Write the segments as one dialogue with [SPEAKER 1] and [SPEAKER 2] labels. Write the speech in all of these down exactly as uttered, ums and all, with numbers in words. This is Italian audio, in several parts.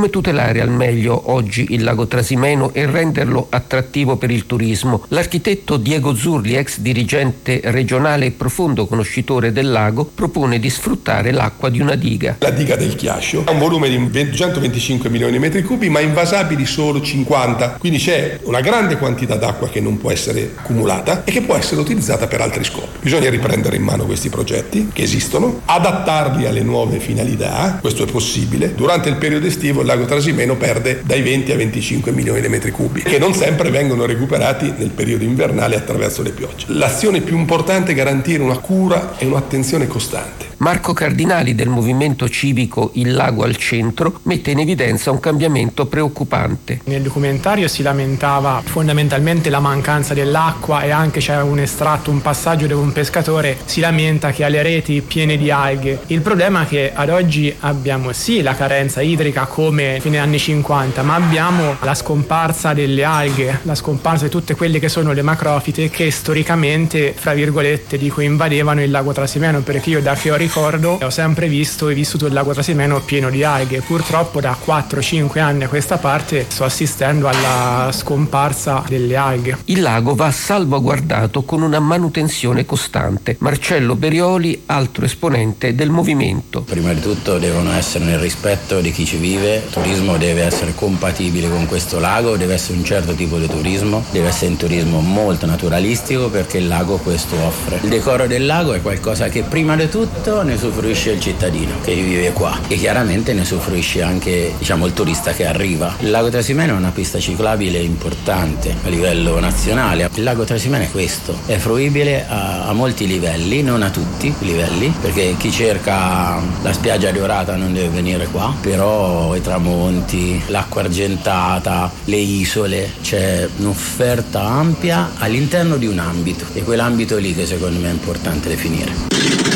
[SPEAKER 1] Come tutelare al meglio oggi il lago Trasimeno e renderlo attrattivo per il turismo? L'architetto Diego Zurli, ex dirigente regionale e profondo conoscitore del lago, propone di sfruttare l'acqua di una diga.
[SPEAKER 2] La diga del Chiascio ha un volume di centoventicinque milioni di metri cubi, ma invasabili solo cinquanta, quindi c'è una grande quantità d'acqua che non può essere accumulata e che può essere utilizzata per altri scopi. Bisogna riprendere in mano questi progetti che esistono, adattarli alle nuove finalità, questo è possibile. Durante il periodo estivo il lago Trasimeno perde dai venti a venticinque milioni di metri cubi, che non sempre vengono recuperati nel periodo invernale attraverso le piogge. L'azione più importante è garantire una cura e un'attenzione costante.
[SPEAKER 1] Marco Cardinali del movimento civico Il Lago al Centro mette in evidenza un cambiamento preoccupante.
[SPEAKER 3] Nel documentario si lamentava fondamentalmente la mancanza dell'acqua e anche c'è un estratto, un passaggio dove un pescatore si lamenta che ha le reti piene di alghe. Il problema è che ad oggi abbiamo sì la carenza idrica come fine anni cinquanta, ma abbiamo la scomparsa delle alghe, la scomparsa di tutte quelle che sono le macrofite che storicamente, fra virgolette, dico, invadevano il lago Trasimeno, perché io da che ho ricordo ho sempre visto e vissuto il lago Trasimeno pieno di alghe. Purtroppo da quattro cinque anni a questa parte sto assistendo alla scomparsa delle alghe.
[SPEAKER 1] Il lago va salvaguardato con una manutenzione costante. Marcello Berioli, altro esponente del movimento.
[SPEAKER 4] Prima di tutto devono essere nel rispetto di chi ci vive, il turismo deve essere compatibile con questo lago, deve essere un certo tipo di turismo, deve essere un turismo molto naturalistico perché il lago questo offre. Il decoro del lago è qualcosa che prima di tutto ne usufruisce il cittadino che vive qua e chiaramente ne usufruisce anche, diciamo, il turista che arriva. Il lago Trasimeno è una pista ciclabile importante a livello nazionale. Il lago Trasimeno è questo, è fruibile a, a molti livelli, non a tutti i livelli, perché chi cerca la spiaggia dorata non deve venire qua, però i tramonti, l'acqua argentata, le isole, c'è un'offerta ampia all'interno di un ambito, e quell'ambito lì che secondo me è importante definire.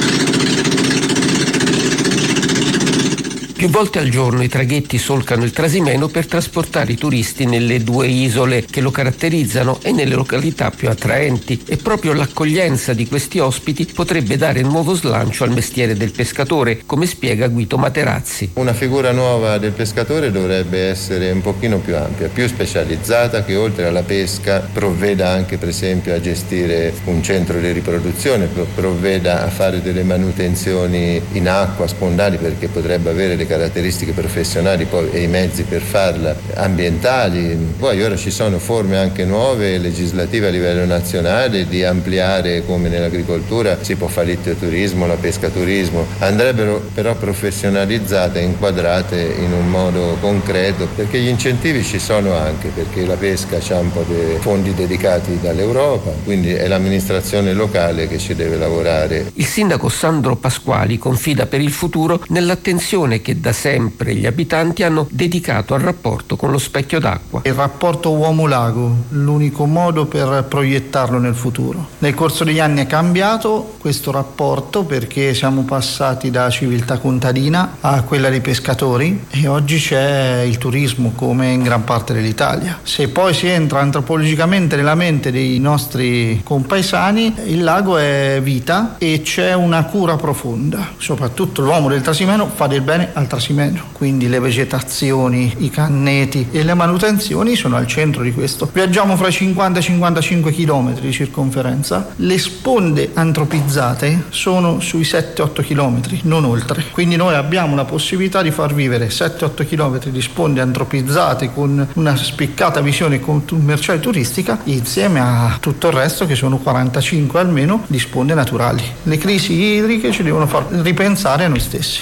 [SPEAKER 1] Più volte al giorno i traghetti solcano il Trasimeno per trasportare i turisti nelle due isole che lo caratterizzano e nelle località più attraenti, e proprio l'accoglienza di questi ospiti potrebbe dare nuovo slancio al mestiere del pescatore, come spiega Guido Materazzi.
[SPEAKER 5] Una figura nuova del pescatore dovrebbe essere un pochino più ampia, più specializzata, che oltre alla pesca provveda anche per esempio a gestire un centro di riproduzione, provveda a fare delle manutenzioni in acqua, spondali, perché potrebbe avere le caratteristiche professionali poi, e i mezzi per farla, ambientali. Poi ora ci sono forme anche nuove legislative a livello nazionale di ampliare, come nell'agricoltura si può fare il turismo, la pescaturismo, andrebbero però professionalizzate e inquadrate in un modo concreto, perché gli incentivi ci sono anche, perché la pesca c'ha un po' di fondi dedicati dall'Europa, quindi è l'amministrazione locale che ci deve lavorare.
[SPEAKER 1] Il sindaco Sandro Pasquali confida per il futuro nell'attenzione che da sempre gli abitanti hanno dedicato al rapporto con lo specchio d'acqua.
[SPEAKER 6] Il rapporto uomo-lago, l'unico modo per proiettarlo nel futuro. Nel corso degli anni è cambiato questo rapporto, perché siamo passati da civiltà contadina a quella dei pescatori, e oggi c'è il turismo come in gran parte dell'Italia. Se poi si entra antropologicamente nella mente dei nostri compaesani, il lago è vita e c'è una cura profonda. Soprattutto l'uomo del Trasimeno fa del bene al Trasimeno, quindi le vegetazioni, i canneti e le manutenzioni sono al centro di questo. Viaggiamo fra cinquanta e cinquantacinque chilometri di circonferenza, le sponde antropizzate sono sui sette otto chilometri, non oltre, quindi noi abbiamo la possibilità di far vivere sette otto chilometri di sponde antropizzate con una spiccata visione commerciale turistica, insieme a tutto il resto che sono quarantacinque almeno di sponde naturali. Le crisi idriche ci devono far ripensare a noi stessi.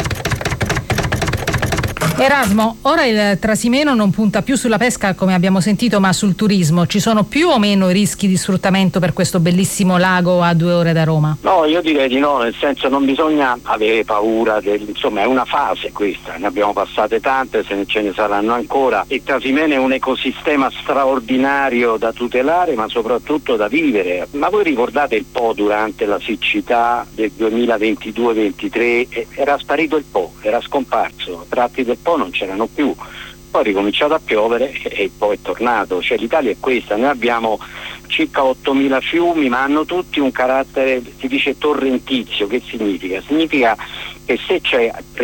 [SPEAKER 7] Erasmo, ora il Trasimeno non punta più sulla pesca, come abbiamo sentito, ma sul turismo. Ci sono più o meno rischi di sfruttamento per questo bellissimo lago a due ore da Roma?
[SPEAKER 8] No, io direi di no, nel senso non bisogna avere paura, del, insomma è una fase questa, ne abbiamo passate tante, se ne ce ne saranno ancora. Il Trasimeno è un ecosistema straordinario da tutelare, ma soprattutto da vivere. Ma voi ricordate il Po durante la siccità del duemilaventidue ventitré? Era sparito il Po, era scomparso, tratti del Po non c'erano più, poi è ricominciato a piovere e poi è tornato. Cioè l'Italia è questa, noi abbiamo circa ottomila fiumi, ma hanno tutti un carattere, si dice torrentizio. Che significa? Significa che se c'è